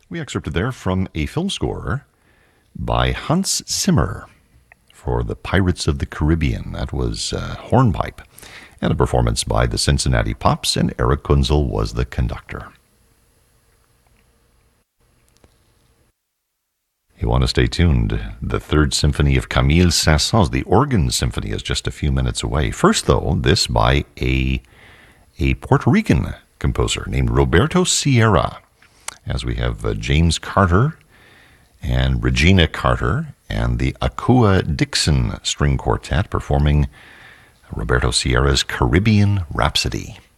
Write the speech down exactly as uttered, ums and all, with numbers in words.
We excerpted there from a film score by Hans Zimmer for the Pirates of the Caribbean. That was uh, Hornpipe, and a performance by the Cincinnati Pops, and Eric Kunzel was the conductor. You want to stay tuned. The Third Symphony of Camille Saint-Saëns, the Organ Symphony, is just a few minutes away. First, though, this by a, a Puerto Rican composer named Roberto Sierra, as we have uh, James Carter and Regina Carter and the Akua Dixon String Quartet performing Roberto Sierra's Caribbean Rhapsody.